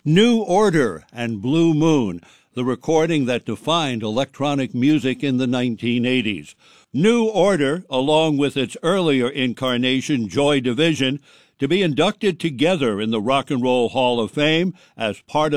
New Order and Blue Moon, the recording that defined electronic music in the 1980s. New Order, along with its earlier incarnation, Joy Division, to be inducted together in the Rock and Roll Hall of Fame as part of